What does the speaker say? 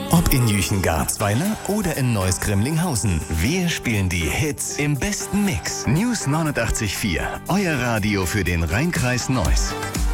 Ob in Jüchen-Garzweiler oder in Neuss-Grimlinghausen, wir spielen die Hits im besten Mix. News 89.4, euer Radio für den Rheinkreis Neuss.